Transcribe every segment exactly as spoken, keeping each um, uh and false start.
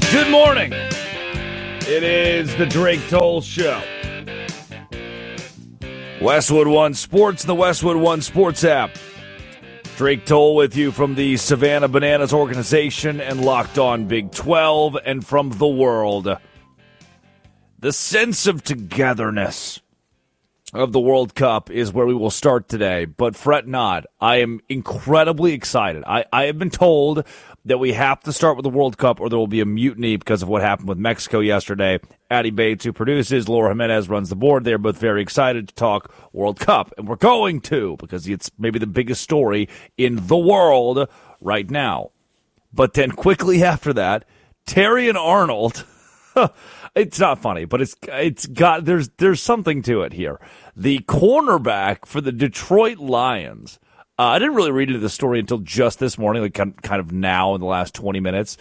Good morning. It is the Drake Toll Show. Westwood One Sports, the Westwood One Sports app. Drake Toll with you from the Savannah Bananas organization and Locked On Big twelve and from the world. The sense of togetherness of the World Cup is where we will start today, but fret not. I am incredibly excited. I, I have been told that we have to start with the World Cup or there will be a mutiny because of what happened with Mexico yesterday. Addie Bates, who produces, Laura Jimenez runs the board. They're both very excited to talk World Cup, and we're going to because it's maybe the biggest story in the world right now. But then quickly after that, Terry and Arnold... It's not funny, but it's it's got there's there's something to it here. The cornerback for the Detroit Lions. Uh, I didn't really read into the story until just this morning, like kind of now in the last twenty minutes.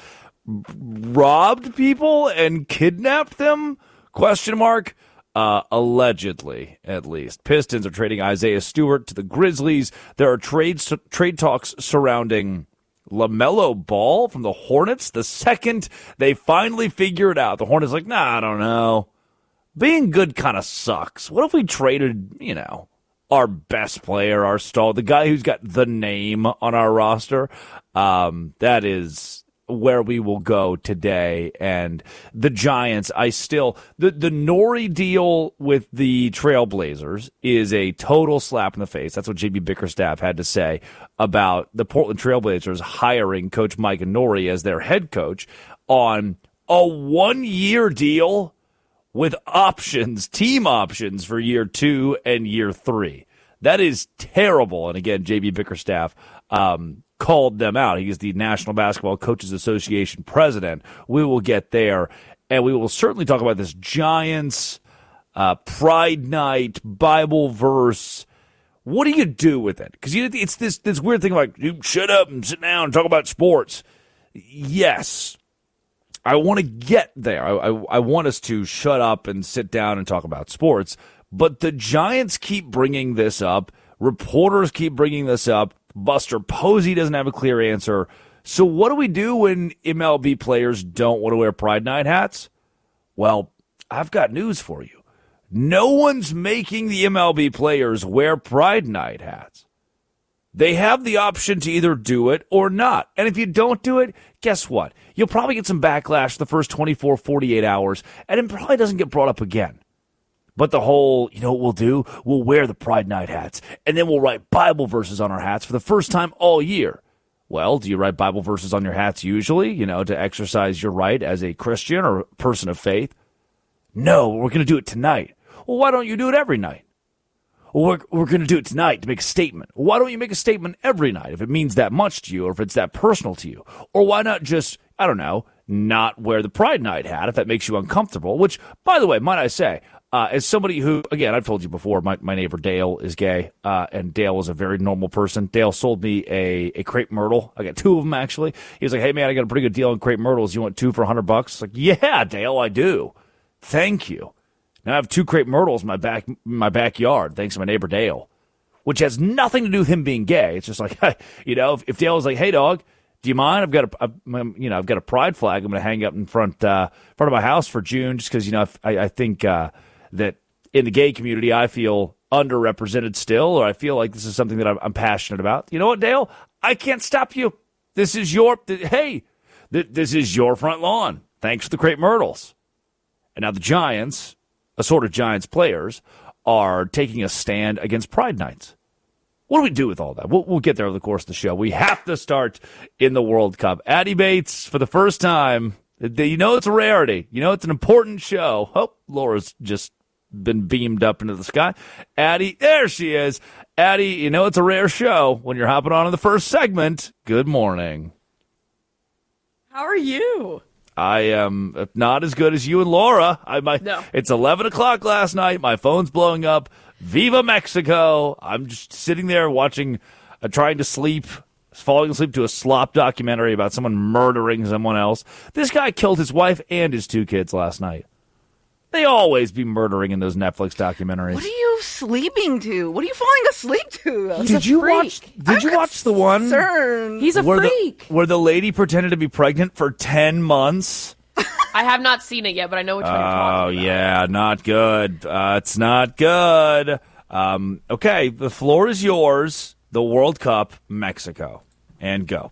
Robbed people and kidnapped them? Question mark. Uh, allegedly, at least. Pistons are trading Isaiah Stewart to the Grizzlies. There are trades trade talks surrounding LaMelo Ball from the Hornets. The second they finally figure it out, the Hornets are like, nah, I don't know. Being good kind of sucks. What if we traded, you know, our best player, our star, the guy who's got the name on our roster? Um, that is where we will go today. And the Giants, I still, the, the Nori deal with the Trailblazers is a total slap in the face. That's what J B Bickerstaff had to say about the Portland Trailblazers hiring Coach Mike Nori as their head coach on a one-year deal with options, team options for year two and year three. That is terrible. And again, J B Bickerstaff, um, called them out. He is the National Basketball Coaches Association president. We will get there, and we will certainly talk about this Giants, uh, Pride Night, Bible verse. What do you do with it? Because it's this this weird thing like, you shut up and sit down and talk about sports. Yes, I want to get there. I, I, I want us to shut up and sit down and talk about sports, but the Giants keep bringing this up. Reporters keep bringing this up. Buster Posey doesn't have a clear answer. So what do we do when M L B players don't want to wear Pride Night hats? Well, I've got news for you. No one's making the M L B players wear Pride Night hats. They have the option to either do it or not. And if you don't do it, guess what? You'll probably get some backlash the first twenty-four, forty-eight hours, and it probably doesn't get brought up again. But the whole, you know what we'll do? We'll wear the Pride Night hats, and then we'll write Bible verses on our hats for the first time all year. Well, do you write Bible verses on your hats usually, you know, to exercise your right as a Christian or a person of faith? No, we're going to do it tonight. Well, why don't you do it every night? Well, we're, we're going to do it tonight to make a statement. Why don't you make a statement every night if it means that much to you or if it's that personal to you? Or why not just, I don't know, not wear the Pride Night hat if that makes you uncomfortable? Which, by the way, might I say, Uh, as somebody who, again, I've told you before, my, my neighbor Dale is gay, uh, and Dale is a very normal person. Dale sold me a, a crepe myrtle. I got two of them, actually. He was like, hey, man, I got a pretty good deal on crepe myrtles. You want two for one hundred bucks? Like, yeah, Dale, I do. Thank you. Now I have two crepe myrtles in my, back, my backyard, thanks to my neighbor Dale, which has nothing to do with him being gay. It's just like, you know, if, if Dale was like, hey, dog, do you mind? I've got a, a, you know, I've got a pride flag I'm going to hang up in front, uh, front of my house for June just because, you know, I, I think uh, – that in the gay community I feel underrepresented still, or I feel like this is something that I'm, I'm passionate about. You know what, Dale? I can't stop you. This is your, th- hey, th- this is your front lawn. Thanks for the crepe myrtles. And now the Giants, assorted Giants players, are taking a stand against Pride Nights. What do we do with all that? We'll, we'll get there over the course of the show. We have to start in the World Cup. Addie Bates, for the first time, you know it's a rarity. You know it's an important show. Oh, Laura's just been beamed up into the sky. Addie, there she is. Addie, you know it's a rare show when you're hopping on in the first segment. Good morning. How are you? I am not as good as you and Laura. I might. No. It's eleven o'clock last night. My phone's blowing up. Viva Mexico. I'm just sitting there watching, uh, trying to sleep, falling asleep to a slop documentary about someone murdering someone else. This guy killed his wife and his two kids last night. They always be murdering in those Netflix documentaries. What are you sleeping to? What are you falling asleep to? He's did you freak. watch? Did I'm you watch the one? Concerned. He's a where freak. The, where the lady pretended to be pregnant for ten months. I have not seen it yet, but I know which one you're talking Oh, about. yeah, not good. Uh, it's not good. Um, okay, the floor is yours. The World Cup, Mexico. And go.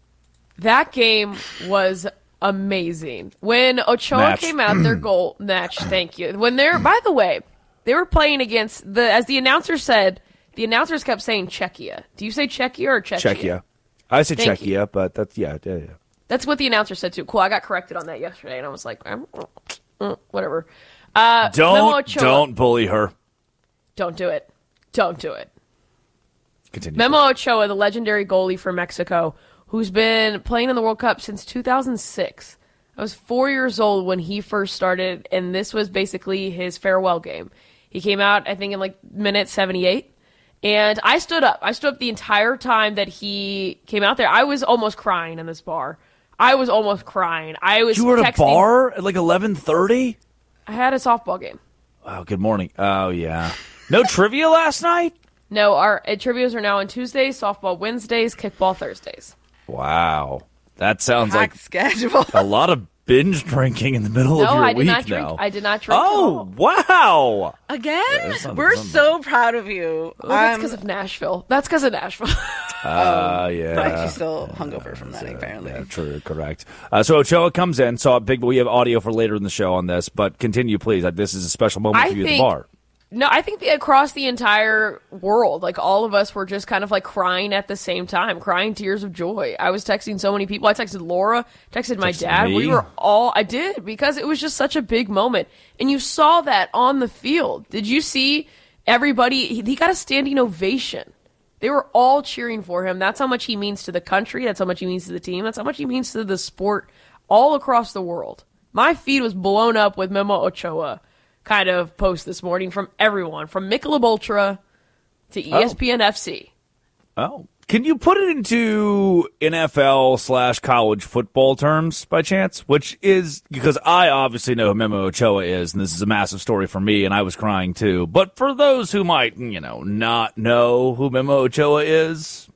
That game was amazing. When Ochoa Match. came out, their goal match, thank you. When they're, by the way, they were playing against, the as the announcer said, the announcers kept saying Czechia. Do you say Czechia or Czechia? Czechia. I say Thank you. Czechia, but that's, yeah, yeah, yeah. That's what the announcer said, too. Cool, I got corrected on that yesterday, and I was like, mm, mm, whatever. Uh, Memo Don't, Ochoa, don't bully her. Don't do it. Don't do it. Continue. Memo Ochoa, the legendary goalie for Mexico, who's been playing in the World Cup since two thousand six. I was four years old when he first started, and this was basically his farewell game. He came out, I think, in like minute seventy-eight, and I stood up. I stood up the entire time that he came out there. I was almost crying in this bar. I was almost crying. I was You were at a texting- bar at like eleven thirty? I had a softball game. Oh, good morning. Oh, yeah. No trivia last night? No, our uh, trivias are now on Tuesdays, softball Wednesdays, kickball Thursdays. Wow. That sounds Packed like schedule. a lot of binge drinking in the middle No, of your I did week not drink. now. I did not drink. Oh, at wow. Again? there's something- We're something. so proud of you. all. Well, that's Um, because of Nashville. That's because of Nashville. Uh, yeah. but she's still hungover from that, apparently. Yeah, true, correct. Uh, so Ochoa comes in, saw a big. We have audio for later in the show on this, but continue, please. Uh, This is a special moment I for you think- at the bar. No, I think the, across the entire world, like all of us were just kind of like crying at the same time, crying tears of joy. I was texting so many people. I texted Laura, texted my Texted dad. me? We were all, I did, because it was just such a big moment. And you saw that on the field. Did you see everybody? He, he got a standing ovation. They were all cheering for him. That's how much he means to the country. That's how much he means to the team. That's how much he means to the sport all across the world. My feed was blown up with Memo Ochoa kind of post this morning from everyone, from Michelob Ultra to E S P N F C. Oh, can you put it into N F L slash college football terms by chance? Which is because I obviously know who Memo Ochoa is, and this is a massive story for me, and I was crying too. But for those who might, you know, not know who Memo Ochoa is,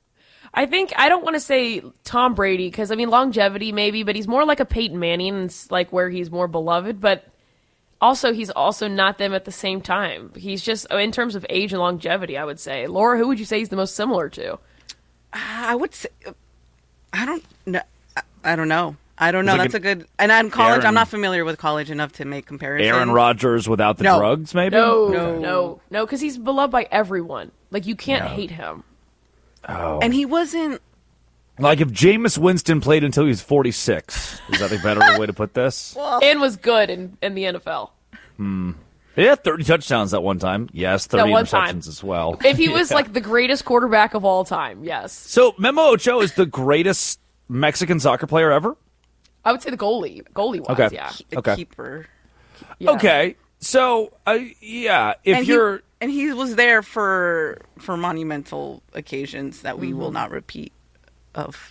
I think, I don't want to say Tom Brady, because, I mean, longevity maybe, but he's more like a Peyton Manning, and it's like where he's more beloved, but also he's also not them at the same time. He's just, in terms of age and longevity, I would say. Laura, who would you say he's the most similar to? I would say, I don't know. I don't know. I don't know. It's like That's a an good. And I'm college. Aaron- I'm not familiar with college enough to make comparisons. Aaron Rodgers without the No. drugs, maybe? No, No. no, no, because he's beloved by everyone. Like, you can't No. hate him. Oh. And he wasn't. Like if Jameis Winston played until he was forty-six. Is that a better way to put this? And was good in, in the N F L. Yeah, thirty touchdowns that one time. Yes, thirty one interceptions time. as well. If he was Yeah. like the greatest quarterback of all time, yes. So Memo Ochoa is the greatest Mexican soccer player ever? I would say the goalie, goalie wise, Okay. yeah. A Okay. keeper. Yeah. Okay. So, uh, yeah, if and you're... he, and he was there for for monumental occasions that we Mm-hmm. will not repeat of.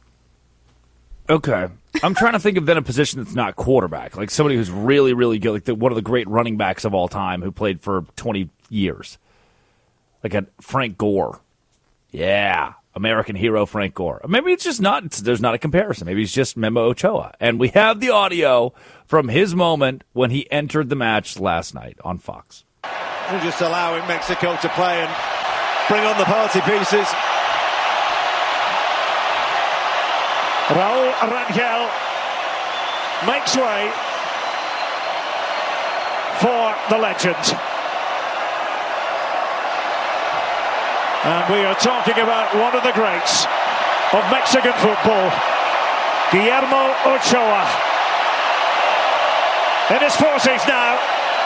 Okay. I'm trying to think of then a position that's not quarterback. Like somebody who's really, really good. Like the, one of the great running backs of all time who played for twenty years. Like a Frank Gore. Yeah. American hero Frank Gore. Maybe it's just not, it's, there's not a comparison. Maybe it's just Memo Ochoa. And we have the audio from his moment when he entered the match last night on Fox. We're just allowing Mexico to play and bring on the party pieces. Raul Rangel makes way for the legend. And we are talking about one of the greats of Mexican football, Guillermo Ochoa. In his forties now,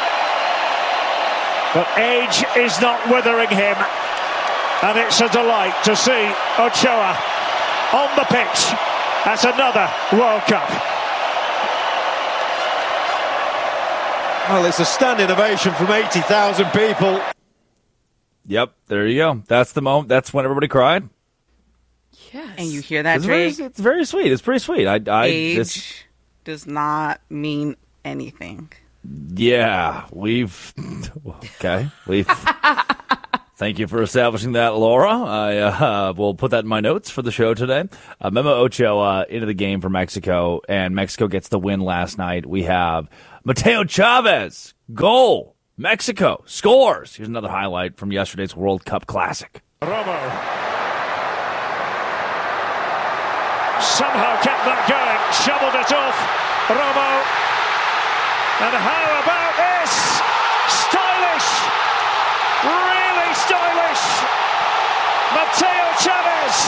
but age is not withering him, and it's a delight to see Ochoa on the pitch at another World Cup. Well, it's a standing ovation from eighty thousand people. Yep, there you go. That's the moment. That's when everybody cried. Yes. And you hear that, It's very, Drake? it's very sweet. It's pretty sweet. I, I Age this, does not mean anything. yeah, we've okay. We've Thank you for establishing that, Laura. I uh, will put that in my notes for the show today. Uh, Memo Ochoa into the game for Mexico, and Mexico gets the win last night. We have Mateo Chavez, goal. Mexico scores. Here's another highlight from yesterday's World Cup Classic. Romo somehow kept that going, shoveled it off. Romo, and how about this? Stylish, really stylish. Mateo Chavez.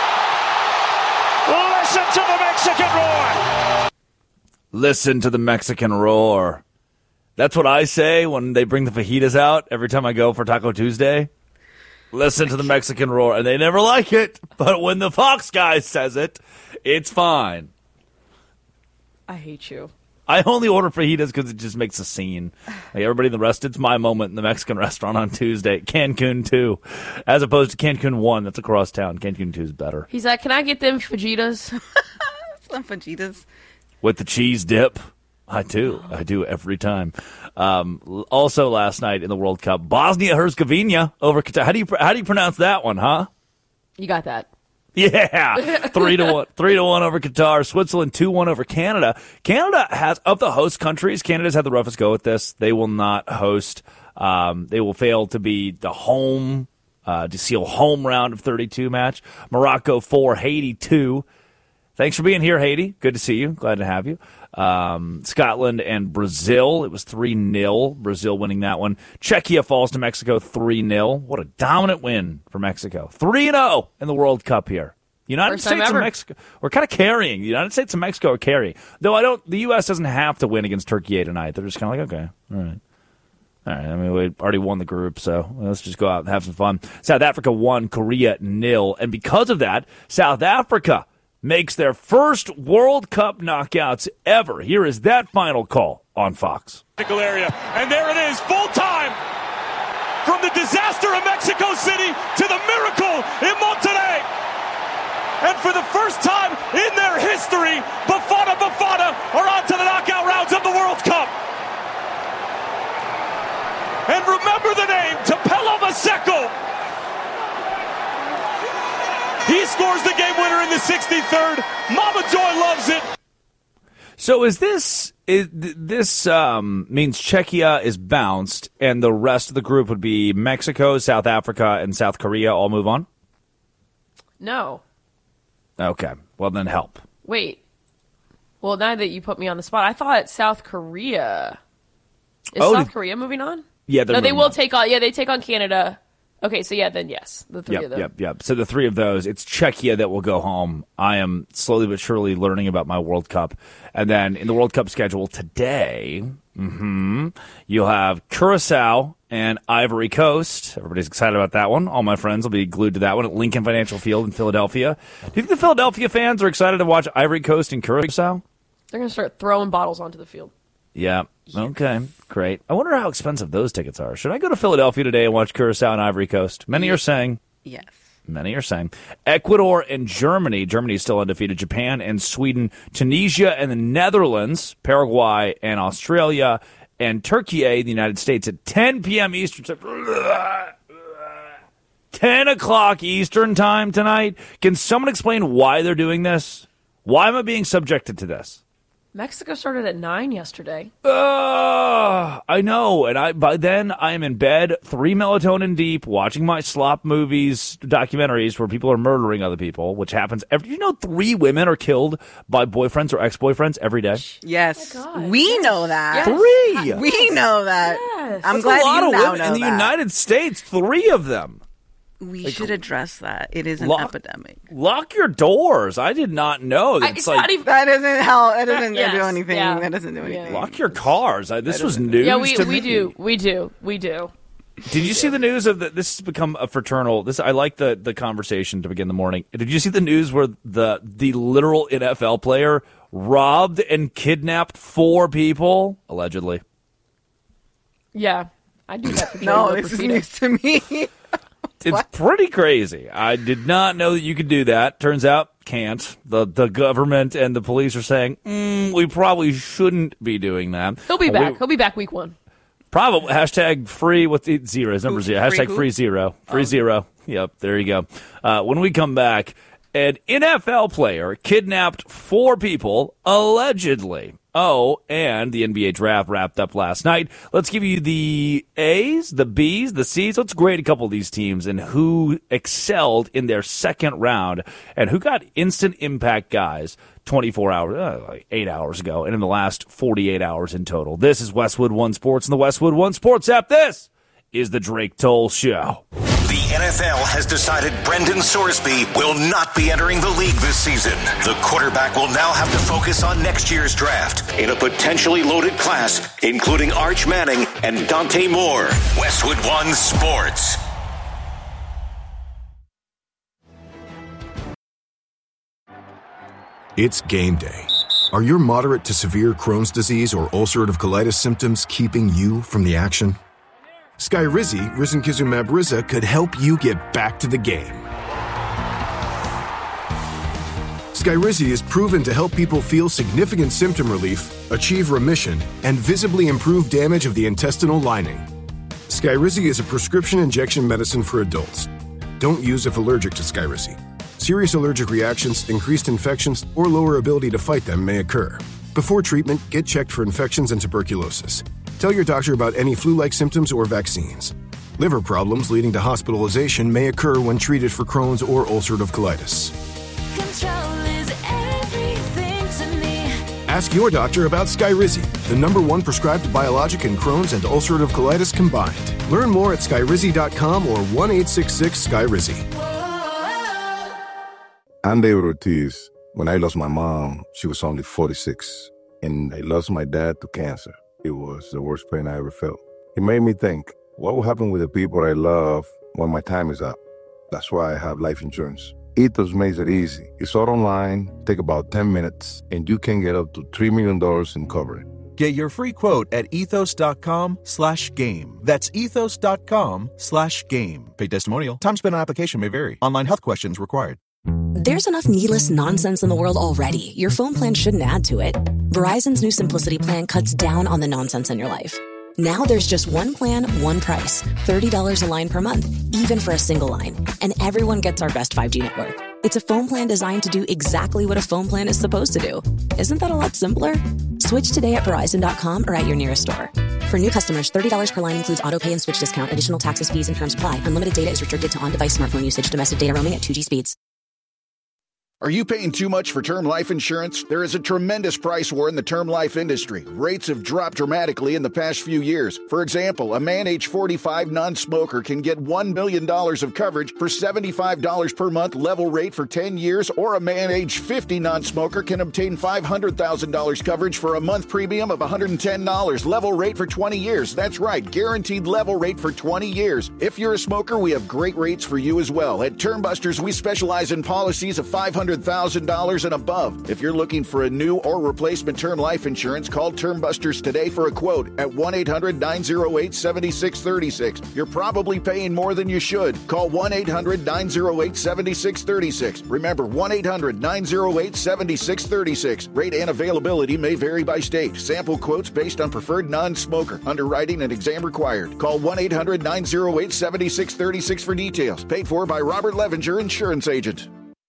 Listen to the Mexican roar. Listen to the Mexican roar. That's what I say when they bring the fajitas out every time I go for Taco Tuesday. Listen to the Mexican roar. And they never like it. But when the Fox guy says it, it's fine. I hate you. I only order fajitas because it just makes a scene. Like everybody in the rest, it's my moment in the Mexican restaurant on Tuesday. Cancun two. As opposed to Cancun one. That's across town. Cancun two is better. He's like, can I get them fajitas? Some fajitas. With the cheese dip. I do. I do every time. Um, also last night in the World Cup, Bosnia-Herzegovina over Qatar. How do you how do you pronounce that one, huh? You got that. Yeah, three to one, three to one over Qatar. Switzerland two one over Canada. Canada has of the host countries. Canada's had the roughest go at this. They will not host. Um, they will fail to be the home uh, to seal home round of thirty-two match. Morocco four, Haiti two. Thanks for being here, Haiti. Good to see you. Glad to have you. Um, Scotland and Brazil. It was three nil. Brazil winning that one. Czechia falls to Mexico three nil. What a dominant win for Mexico. three and oh in the World Cup here. United First time States ever. and Mexico. We're kind of carrying. The United States and Mexico are carrying. Though I don't, the U S doesn't have to win against Turkey tonight. They're just kind of like, okay, all right. All right, I mean, we already won the group, so let's just go out and have some fun. South Africa won, Korea nil. And because of that, South Africa makes their first World Cup knockouts ever. Here is that final call on Fox. Area. And there it is, full time. From the disaster of Mexico City to the miracle in Monterrey. And for the first time in their history, Bafana Bafana are on to the knockout rounds of the World Cup. And remember the name, Tapelo Maseko. He scores the game winner in the sixty-third. Mama Joy loves it. So is this is this um, means Czechia is bounced, and the rest of the group would be Mexico, South Africa, and South Korea all move on? No. Okay. Well, then help. Wait. Well, now that you put me on the spot, I thought South Korea. Is Oh, South did- Korea moving on? Yeah, they're No, they moving will on. take on. Yeah, they take on Canada. Okay, so yeah, then yes, the three Yep, of them. yep, yep. So the three of those, it's Czechia that will go home. I am slowly but surely learning about my World Cup. And then in the World Cup schedule today, mm-hmm, you'll have Curacao and Ivory Coast. Everybody's excited about that one. All my friends will be glued to that one at Lincoln Financial Field in Philadelphia. Do you think the Philadelphia fans are excited to watch Ivory Coast and Curacao? They're going to start throwing bottles onto the field. Yeah. Okay. Great. I wonder how expensive those tickets are. Should I go to Philadelphia today and watch Curacao and Ivory Coast? Many are saying. Yes. Many are saying. Ecuador and Germany. Germany is still undefeated. Japan and Sweden. Tunisia and the Netherlands. Paraguay and Australia. And Turkey, the United States at ten p.m. Eastern time. ten o'clock Eastern time tonight. Can someone explain why they're doing this? Why am I being subjected to this? Mexico started at nine yesterday. Uh, I know, and I by then I am in bed, three melatonin deep, watching my slop movies, documentaries where people are murdering other people, which happens every. You know, three women are killed by boyfriends or ex-boyfriends every day. Yes. Oh my God. We know that. Yes. Three. We know that. Yes. I'm That's glad a lot you of now women know in the that. United States. Three of them. We should address that. It is an Lock- epidemic. Lock your doors. I did not know. I, It's it's like not even. That doesn't help. That doesn't Yes, do anything. yeah. That doesn't do Yeah. anything. lock your cars. I, this was news Yeah, we to we me. do, we do, we do. Did you see the news of that? This has become a fraternal. This I like the the conversation to begin the morning. Did you see the news where the the literal N F L player robbed and kidnapped four people allegedly? Yeah, I do that for No, Joey this is Lopez. news to me. It's pretty crazy. I did not know that you could do that. Turns out can't. The the government and the police are saying mm, we probably shouldn't be doing that. He'll be Uh, back. we- He'll be back week one. Probably hashtag free with the zeros, number zero. Free Hashtag who? free zero. Free Oh. zero. Yep, there you go. Uh, when we come back, an N F L player kidnapped four people, allegedly. Oh, and the N B A draft wrapped up last night. Let's give you the A's, the B's, the C's. Let's grade a couple of these teams and who excelled in their second round and who got instant impact guys twenty-four hours, uh, like eight hours ago, and in the last forty-eight hours in total. This is Westwood One Sports and the Westwood One Sports app. This is the Drake Toll Show. The N F L has decided Brendan Sorsby will not be entering the league this season. The quarterback will now have to focus on next year's draft in a potentially loaded class, including Arch Manning and Dante Moore. Westwood One Sports. It's game day. Are your moderate to severe Crohn's disease or ulcerative colitis symptoms keeping you from the action? Skyrizi, risankizumab Riza, could help you get back to the game. Skyrizi is proven to help people feel significant symptom relief, achieve remission, and visibly improve damage of the intestinal lining. Skyrizi is a prescription injection medicine for adults. Don't use if allergic to Skyrizi. Serious allergic reactions, increased infections, or lower ability to fight them may occur. Before treatment, get checked for infections and tuberculosis. Tell your doctor about any flu-like symptoms or vaccines. Liver problems leading to hospitalization may occur when treated for Crohn's or ulcerative colitis. Control is everything to me. Ask your doctor about Skyrizi, the number one prescribed biologic in Crohn's and ulcerative colitis combined. Learn more at skyrizi dot com or one eight six six Skyrizi. I'm David Ortiz. When I lost my mom, she was only forty-six, and I lost my dad to cancer. It was the worst pain I ever felt. It made me think, what will happen with the people I love when my time is up? That's why I have life insurance. Ethos makes it easy. It's all online, take about ten minutes, and you can get up to three million dollars in coverage. Get your free quote at ethos.com slash game. That's ethos.com slash game. Paid testimonial. Time spent on application may vary. Online health questions required. There's enough needless nonsense in the world already. Your phone plan shouldn't add to it. Verizon's new Simplicity plan cuts down on the nonsense in your life. Now there's just one plan, one price. thirty dollars a line per month, even for a single line. And everyone gets our best five G network. It's a phone plan designed to do exactly what a phone plan is supposed to do. Isn't that a lot simpler? Switch today at Verizon dot com or at your nearest store. For new customers, thirty dollars per line includes auto pay and switch discount. Additional taxes, fees, and terms apply. Unlimited data is restricted to on-device smartphone usage. Domestic data roaming at two G speeds. Are you paying too much for term life insurance? There is a tremendous price war in the term life industry. Rates have dropped dramatically in the past few years. For example, a man age forty-five non-smoker can get one million dollars of coverage for seventy-five dollars per month level rate for ten years, or a man age fifty non-smoker can obtain five hundred thousand dollars coverage for a month premium of one hundred ten dollars level rate for twenty years. That's right, guaranteed level rate for twenty years. If you're a smoker, we have great rates for you as well. At Termbusters, we specialize in policies of five hundred thousand dollars and above. If you're looking for a new or replacement term life insurance, call Termbusters today for a quote at one eight hundred nine oh eight seven six three six. You're probably paying more than you should. Call one eight hundred nine oh eight seven six three six. Remember, one eight hundred nine oh eight seven six three six. Rate and availability may vary by state. Sample quotes based on preferred non-smoker. Underwriting and exam required. Call one eight hundred nine oh eight seven six three six for details. Paid for by Robert Levinger, insurance agent.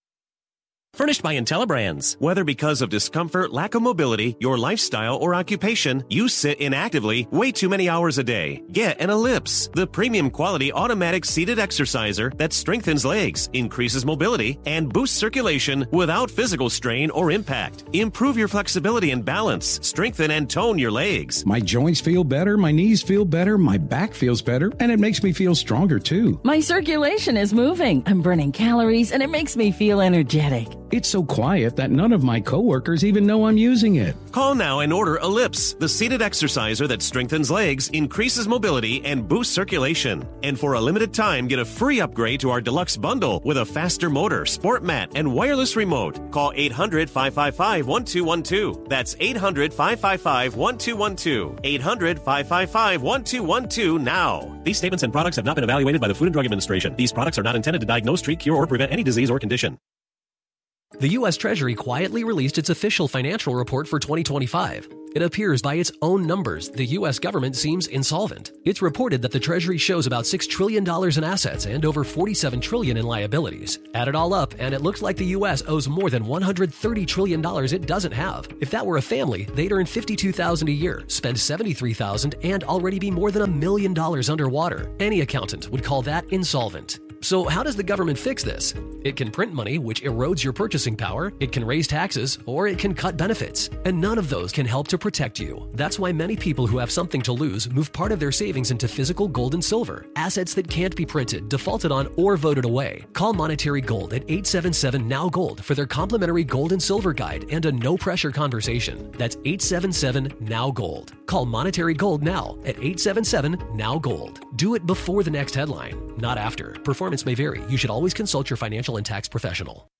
Furnished by IntelliBrands. Whether because of discomfort, lack of mobility, your lifestyle, or occupation, you sit inactively way too many hours a day. Get an Ellipse, the premium quality automatic seated exerciser that strengthens legs, increases mobility, and boosts circulation without physical strain or impact. Improve your flexibility and balance. Strengthen and tone your legs. My joints feel better, my knees feel better, my back feels better, and it makes me feel stronger too. My circulation is moving. I'm burning calories, and it makes me feel energetic. It's so quiet that none of my coworkers even know I'm using it. Call now and order Ellipse, the seated exerciser that strengthens legs, increases mobility, and boosts circulation. And for a limited time, get a free upgrade to our deluxe bundle with a faster motor, sport mat, and wireless remote. Call eight hundred five five five one two one two. That's eight hundred five five five one two one two. eight hundred five five five one two one two now. These statements and products have not been evaluated by the Food and Drug Administration. These products are not intended to diagnose, treat, cure, or prevent any disease or condition. The U S Treasury quietly released its official financial report for twenty twenty-five. It appears by its own numbers, the U S government seems insolvent. It's reported that the Treasury shows about six trillion dollars in assets and over forty-seven trillion dollars in liabilities. Add it all up, and it looks like the U S owes more than one hundred thirty trillion dollars it doesn't have. If that were a family, they'd earn fifty-two thousand dollars a year, spend seventy-three thousand dollars, and already be more than a million dollars underwater. Any accountant would call that insolvent. So how does the government fix this? It can print money, which erodes your purchasing power, it can raise taxes, or it can cut benefits. And none of those can help to protect you. That's why many people who have something to lose move part of their savings into physical gold and silver, assets that can't be printed, defaulted on, or voted away. Call Monetary Gold at eight seven seven N O W Gold for their complimentary gold and silver guide and a no-pressure conversation. That's eight seven seven N O W Gold. Call Monetary Gold now at eight seven seven N O W Gold. Do it before the next headline, not after. Performance may vary. You should always consult your financial and tax professional.